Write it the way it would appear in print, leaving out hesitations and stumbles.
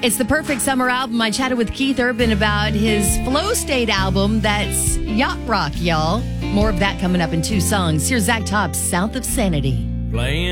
It's the perfect summer album. I chatted with Keith Urban about his Flow State album. That's yacht rock, y'all. More of that coming up in 2 songs. Here's Zach Top's South of Sanity. Playing